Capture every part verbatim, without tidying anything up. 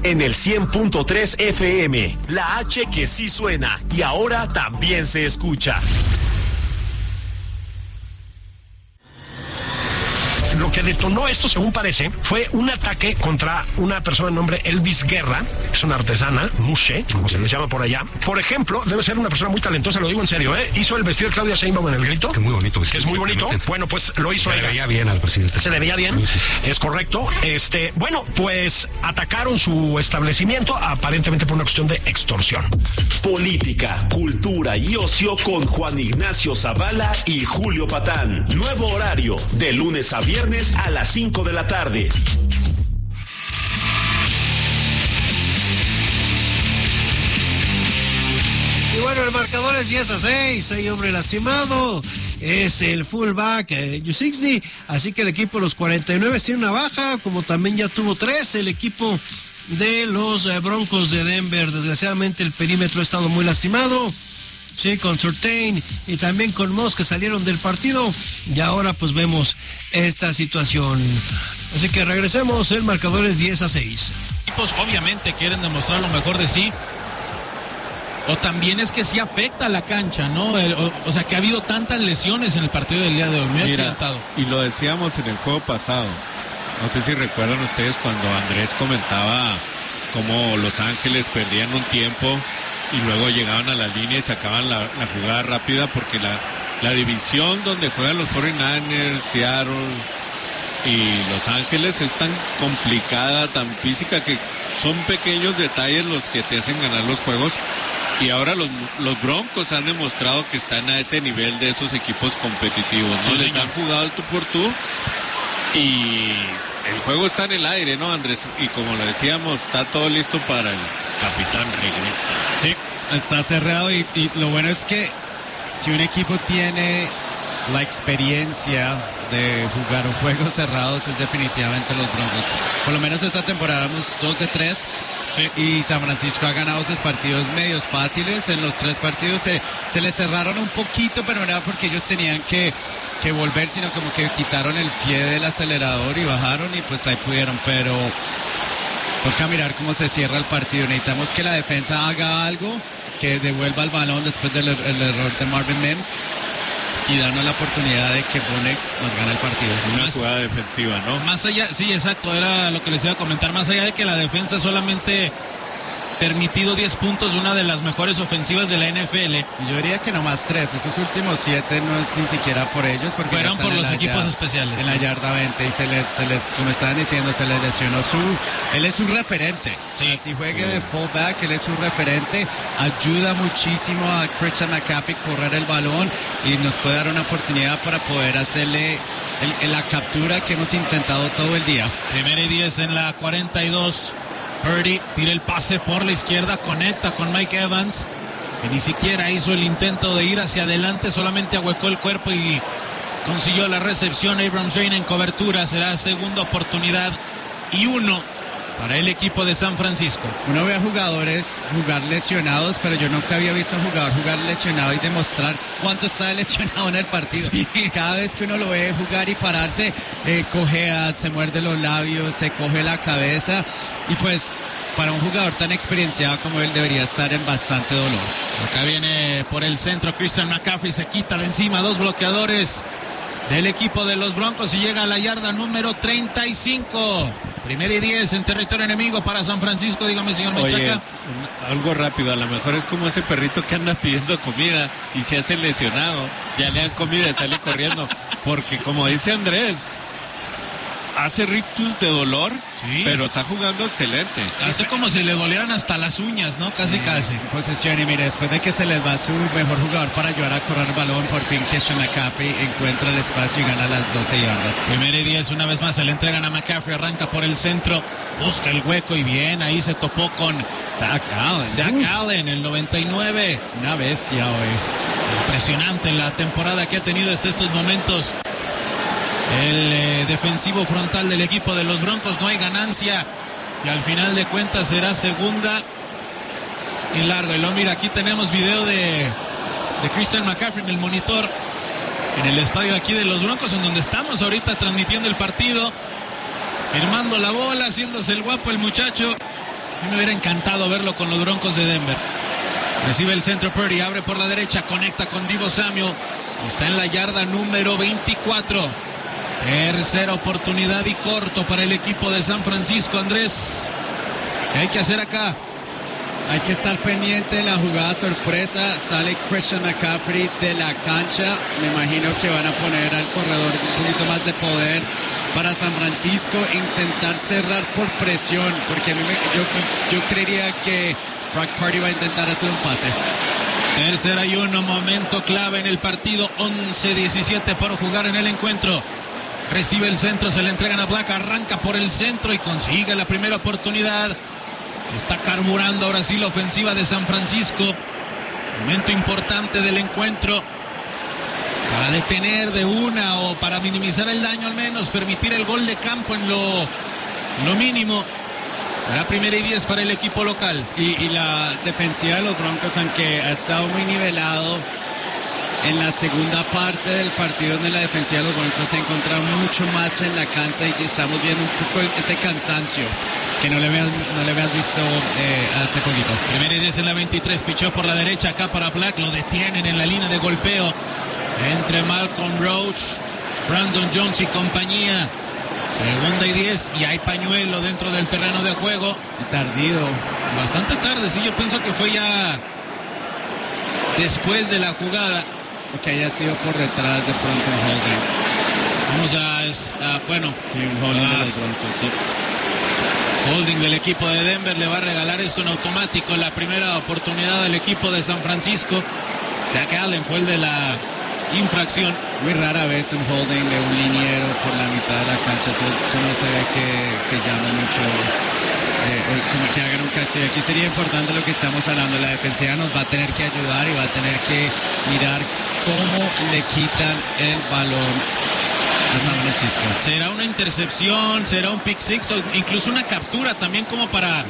en el cien punto tres F M, la H que sí suena y ahora también se escucha. Lo que detonó esto, según parece, fue un ataque contra una persona de nombre Elvis Guerra, que es una artesana, mushe, como se les llama por allá. Por ejemplo, debe ser una persona muy talentosa, lo digo en serio, ¿eh? Hizo el vestido de Claudia Sheinbaum en el grito. Que muy bonito. Que es muy bonito. Bueno, pues lo hizo ella. Se veía bien al presidente. Se le veía bien, sí, sí. Es correcto. Este, bueno, pues atacaron su establecimiento, aparentemente por una cuestión de extorsión. Política, cultura y ocio con Juan Ignacio Zavala y Julio Patán. Nuevo horario, de lunes a viernes a las cinco de la tarde. Y bueno, el marcador es diez a seis, hay hombre lastimado, es el fullback eh, Yusixdi, así que el equipo de los cuarenta y nueve tiene una baja, como también ya tuvo tres el equipo de los eh, Broncos de Denver. Desgraciadamente el perímetro ha estado muy lastimado. Sí, con Surtain y también con Moss, que salieron del partido, y ahora pues vemos esta situación. Así que regresemos, el marcador es diez a seis. Equipos obviamente quieren demostrar lo mejor de sí, o también es que sí afecta a la cancha, ¿no? El, o, o sea, que ha habido tantas lesiones en el partido del día de hoy, muy Mira, accidentado. Y lo decíamos en el juego pasado, no sé si recuerdan ustedes cuando Andrés comentaba cómo Los Ángeles perdían un tiempo y luego llegaban a la línea y sacaban la, la jugada rápida, porque la, la división donde juegan los cuarenta y nueve ers, Seattle y Los Ángeles es tan complicada, tan física, que son pequeños detalles los que te hacen ganar los juegos. Y ahora los, los Broncos han demostrado que están a ese nivel de esos equipos competitivos, ¿no? Sí, les han jugado el tú por tú y el juego está en el aire, ¿no, Andrés? Y como lo decíamos, está todo listo para el capitán regresa. Sí, está cerrado y, y lo bueno es que si un equipo tiene la experiencia de jugar juegos cerrados es definitivamente los Broncos. Por lo menos esta temporada vamos dos de tres. Sí. Y San Francisco ha ganado sus partidos medios fáciles. En los tres partidos se, se les cerraron un poquito, pero no era porque ellos tenían que, que volver, sino como que quitaron el pie del acelerador y bajaron y pues ahí pudieron, pero toca mirar cómo se cierra el partido. Necesitamos que la defensa haga algo, que devuelva el balón después del el error de Marvin Mims y darnos la oportunidad de que Bonex nos gane el partido. Una Más, jugada defensiva, ¿no? Más allá, sí, exacto, era lo que les iba a comentar. Más allá de que la defensa solamente permitido diez puntos, una de las mejores ofensivas de la N F L. Yo diría que nomás tres, esos últimos siete no es ni siquiera por ellos, porque fueron por los equipos yarda, especiales. En sí. La yarda veinte, y se les, se les, como estaban diciendo, se les lesionó su, él es un referente. Sí. Si juegue sí. de fullback, él es un referente, ayuda muchísimo a Christian McCaffrey correr el balón y nos puede dar una oportunidad para poder hacerle el, el, la captura que hemos intentado todo el día. Primera y diez en la cuarenta y dos. Purdy tira el pase por la izquierda, conecta con Mike Evans, que ni siquiera hizo el intento de ir hacia adelante, solamente ahuecó el cuerpo y consiguió la recepción. Abrams Drain en cobertura, será segunda oportunidad y uno para el equipo de San Francisco. Uno ve a jugadores jugar lesionados, pero yo nunca había visto a un jugador jugar lesionado y demostrar cuánto está lesionado en el partido. Sí. Cada vez que uno lo ve jugar y pararse, eh, cojea, se muerde los labios, se coge la cabeza, y pues para un jugador tan experienciado como él debería estar en bastante dolor. Acá viene por el centro Christian McCaffrey, se quita de encima dos bloqueadores del equipo de los Broncos y llega a la yarda número treinta y cinco. Primera y diez en territorio enemigo para San Francisco. Dígame, señor Menchaca. Oye, es un, algo rápido, a lo mejor es como ese perrito que anda pidiendo comida y se hace lesionado, ya le dan comida y sale corriendo, porque como dice Andrés, hace rictus de dolor, sí, pero está jugando excelente. Hace como si le dolieran hasta las uñas, ¿no? Casi, sí, casi. Posesión, y mire, después de que se les va su mejor jugador para ayudar a correr el balón, por fin Christian McCaffrey encuentra el espacio y gana las doce yardas. Primera y diez, una vez más se le entregan a McCaffrey, arranca por el centro, busca el hueco y bien, ahí se topó con Zach Allen. Zach uh. Allen, el noventa y nueve. Una bestia hoy. Impresionante la temporada que ha tenido hasta estos momentos el eh, defensivo frontal del equipo de los Broncos. No hay ganancia y al final de cuentas será segunda y largo. Y lo mira, aquí tenemos video de, de Christian McCaffrey en el monitor en el estadio aquí de los Broncos, en donde estamos ahorita transmitiendo el partido, firmando la bola, haciéndose el guapo el muchacho. A mí me hubiera encantado verlo con los Broncos de Denver. Recibe el centro Purdy, abre por la derecha, conecta con Deebo Samuel. Está en la yarda número veinticuatro. Tercera oportunidad y corto para el equipo de San Francisco. Andrés, ¿qué hay que hacer acá? Hay que estar pendiente de la jugada sorpresa. Sale Christian McCaffrey de la cancha. Me imagino que van a poner al corredor un poquito más de poder para San Francisco. Intentar cerrar por presión, porque a mí me, yo, yo creería que Brock Purdy va a intentar hacer un pase. Tercera y uno, momento clave en el partido. once diecisiete por jugar en el encuentro. Recibe el centro, se le entregan a Black, arranca por el centro y consigue la primera oportunidad. Está carburando ahora sí la ofensiva de San Francisco. Momento importante del encuentro para detener de una o para minimizar el daño, al menos permitir el gol de campo en lo, lo mínimo. Será primera y diez para el equipo local. Y, y la defensiva de los Broncos, aunque ha estado muy nivelado en la segunda parte del partido, donde la defensiva de los Broncos se ha encontrado mucho más en la cancha y estamos viendo un poco ese cansancio que no le habías, no le habías visto eh, hace poquito. Primera y diez en la veintitrés, pichó por la derecha acá para Black, lo detienen en la línea de golpeo entre Malcolm Roach, Brandon Jones y compañía. Segunda y diez y hay pañuelo dentro del terreno de juego. Tardido. Bastante tarde, sí, yo pienso que fue ya después de la jugada. O que haya sido por detrás de pronto un holding. Vamos a, a bueno. Sí, un holding ah, de los Broncos, sí. Holding del equipo de Denver, le va a regalar esto en automático. La primera oportunidad del equipo de San Francisco. O sea que Allen fue el de la infracción. Muy rara vez un holding de un liniero por la mitad de la cancha. Eso, eso no se ve que, que llame mucho, eh, como que hagan un castigo. Aquí sería importante lo que estamos hablando. La defensiva nos va a tener que ayudar y va a tener que mirar cómo le quitan el balón a San Francisco. Será una intercepción, será un pick six o incluso una captura también, como para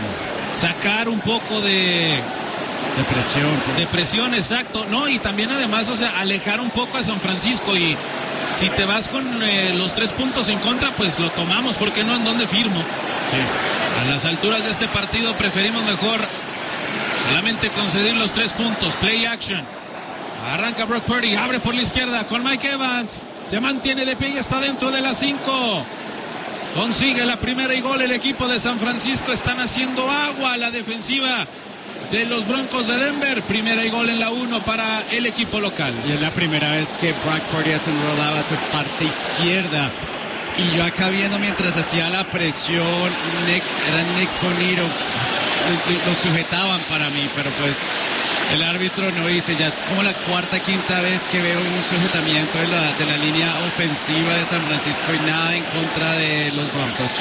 sacar un poco de de presión. Pues. De presión, exacto. No, y también además, o sea, alejar un poco a San Francisco. Y si te vas con eh, los tres puntos en contra, pues lo tomamos, ¿por qué no? ¿En dónde firmo? Sí. A las alturas de este partido preferimos mejor solamente conceder los tres puntos. Play action. Arranca Brock Purdy, abre por la izquierda con Mike Evans. Se mantiene de pie y está dentro de las cinco. Consigue la primera y gol el equipo de San Francisco. Están haciendo agua a la defensiva de los Broncos de Denver. Primera y gol en la uno para el equipo local. Y es la primera vez que Brock Purdy hace un rollout a su parte izquierda. Y yo acá viendo mientras hacía la presión, Nick, era Nick Bonito, lo, lo sujetaban para mí, pero pues el árbitro no dice. Ya es como la cuarta, quinta vez que veo un sujetamiento de la, de la línea ofensiva de San Francisco y nada en contra de los Broncos.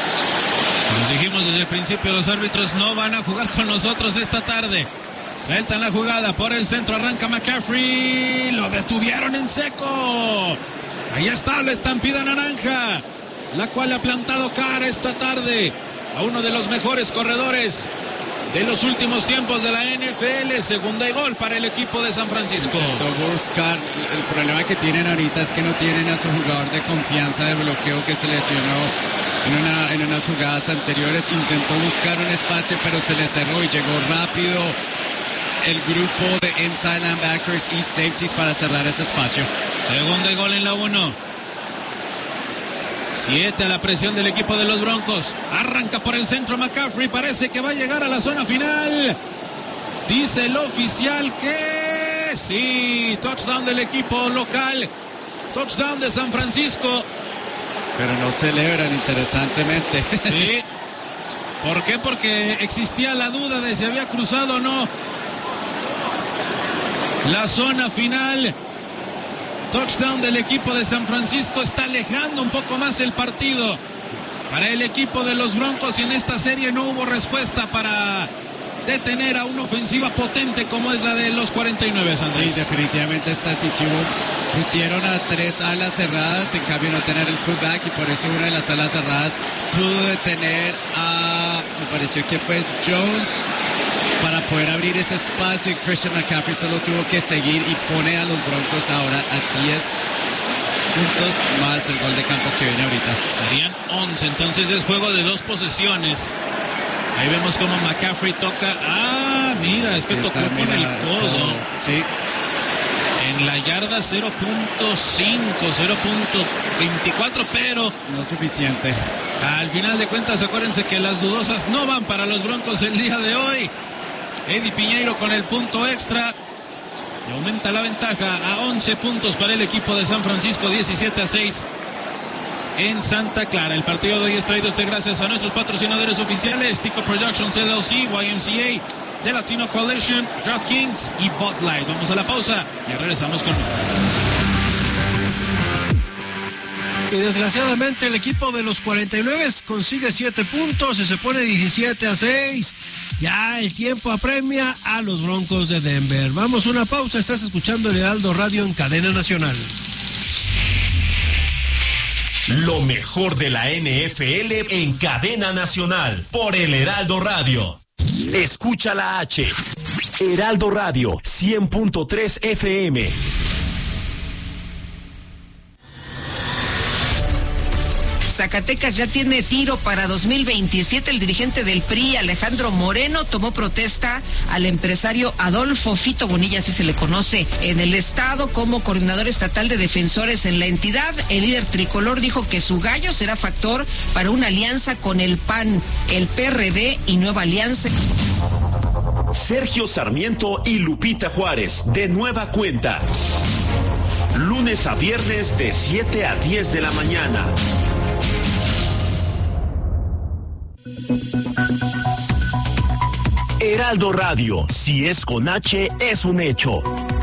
Nos dijimos desde el principio, los árbitros no van a jugar con nosotros esta tarde. Sueltan la jugada por el centro, arranca McCaffrey, lo detuvieron en seco. Ahí está la estampida naranja, la cual ha plantado cara esta tarde a uno de los mejores corredores de los últimos tiempos de la N F L. Segunda y gol para el equipo de San Francisco. Buscar, el problema que tienen ahorita es que no tienen a su jugador de confianza de bloqueo que se lesionó en, una, en unas jugadas anteriores. Intentó buscar un espacio, pero se le cerró y llegó rápido el grupo de inside linebackers y safeties para cerrar ese espacio. Segunda y gol en la uno. Siete a la presión del equipo de los Broncos. Arranca por el centro McCaffrey. Parece que va a llegar a la zona final. Dice el oficial que sí. Touchdown del equipo local. Touchdown de San Francisco. Pero no celebran, interesantemente. Sí. ¿Por qué? Porque existía la duda de si había cruzado o no la zona final. Touchdown del equipo de San Francisco. Está alejando un poco más el partido para el equipo de los Broncos. Y en esta serie no hubo respuesta para detener a una ofensiva potente como es la de los cuarenta y nueve, Andrés. Sí, definitivamente esta sí hubo. Pusieron a tres alas cerradas, en cambio no tener el fullback, y por eso una de las alas cerradas pudo detener a, me pareció que fue Jones, para poder abrir ese espacio, y Christian McCaffrey solo tuvo que seguir y pone a los Broncos ahora a diez puntos más el gol de campo que viene ahorita. Serían once, entonces es juego de dos posesiones. Ahí vemos cómo McCaffrey toca. Ah, mira, es que sí, tocó con mira, el codo. Sí. En la yarda cero punto cinco, cero punto veinticuatro, pero no es suficiente. Al final de cuentas, acuérdense que las dudosas no van para los Broncos el día de hoy. Eddie Piñeiro con el punto extra. Y aumenta la ventaja a once puntos para el equipo de San Francisco, diecisiete a seis en Santa Clara. El partido de hoy es traído este gracias a nuestros patrocinadores oficiales, Tico Productions L L C, Y M C A, The Latino Coalition, DraftKings y Bud Light. Vamos a la pausa y regresamos con más. Y desgraciadamente el equipo de los cuarenta y nueve consigue siete puntos y se pone diecisiete a seis. Ya el tiempo apremia a los Broncos de Denver. Vamos a una pausa. Estás escuchando el Heraldo Radio en cadena nacional. Lo mejor de la N F L en cadena nacional por el Heraldo Radio. Escucha la H. Heraldo Radio cien punto tres F M. Zacatecas ya tiene tiro para dos mil veintisiete. El dirigente del P R I, Alejandro Moreno, tomó protesta al empresario Adolfo Fito Bonilla, así se le conoce en el estado, como coordinador estatal de defensores en la entidad. El líder tricolor dijo que su gallo será factor para una alianza con el P A N, el P R D y Nueva Alianza. Sergio Sarmiento y Lupita Juárez, de nueva cuenta. Lunes a viernes de siete a diez de la mañana. Heraldo Radio, si es con H, es un hecho.